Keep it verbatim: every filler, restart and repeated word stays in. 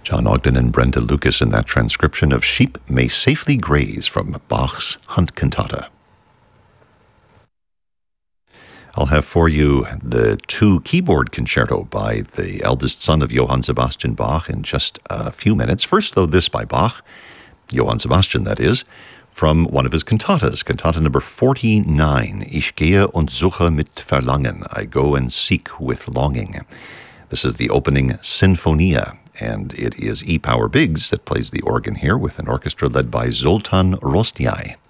John Ogden and Brenda Lucas in that transcription of Sheep May Safely Graze from Bach's Hunt Cantata. I'll have for you the two keyboard concerto by the eldest son of Johann Sebastian Bach in just a few minutes. First, though, this by Bach, Johann Sebastian, that is, from one of his cantatas, cantata number forty-nine, Ich gehe und suche mit Verlangen, I go and seek with longing. This is the opening Sinfonia, and it is E. Power Biggs that plays the organ here with an orchestra led by Zoltan Rostiai.